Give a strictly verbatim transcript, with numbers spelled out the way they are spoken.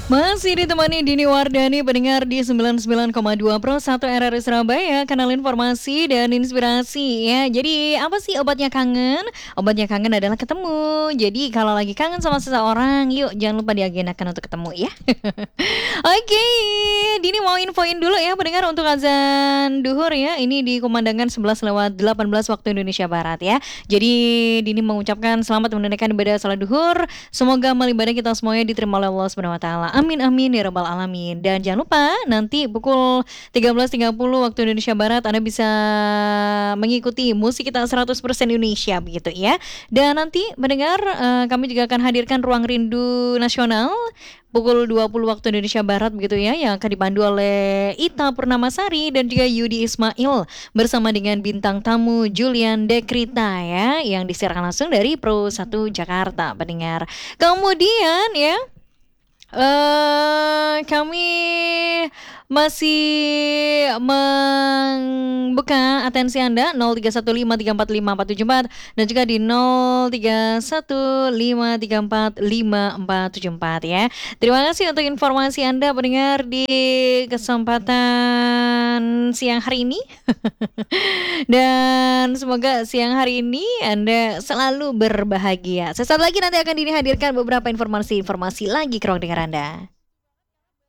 Masih ditemani Dini Wardani, pendengar di sembilan puluh sembilan koma dua Pro satu R R I Surabaya, kanal informasi dan inspirasi ya. Jadi apa sih obatnya kangen? Obatnya kangen adalah ketemu. Jadi kalau lagi kangen sama seseorang, yuk jangan lupa diagendakan untuk ketemu ya. Oke, Dini mau infoin dulu ya pendengar untuk azan duhur ya. Ini di Kumandangan sebelas lewat delapan belas waktu Indonesia Barat ya. Jadi Dini mengucapkan selamat menunaikan ibadah salat duhur. Semoga amal ibadah kita semuanya diterima oleh Allah Subhanahu wa taala. Amin amin ya rabbal alamin. Dan jangan lupa nanti pukul tiga belas tiga puluh waktu Indonesia Barat Anda bisa mengikuti musik kita seratus persen Indonesia begitu ya. Dan nanti mendengar eh, kami juga akan hadirkan Ruang Rindu Nasional pukul dua puluh waktu Indonesia Barat begitu ya, yang akan dipandu oleh Ita Purnamasari dan juga Yudi Ismail bersama dengan bintang tamu Julian Dekrita ya, yang disiarkan langsung dari Pro satu Jakarta pendengar. Kemudian ya eh kami masih membuka atensi Anda nol tiga satu lima tiga empat lima empat tujuh empat dan juga di nol tiga satu lima tiga empat lima empat tujuh empat ya. Terima kasih untuk informasi Anda pendengar di kesempatan siang hari ini. Dan semoga siang hari ini Anda selalu berbahagia. Sesaat lagi nanti akan Dini hadirkan beberapa informasi-informasi lagi ke ruang dengar Anda.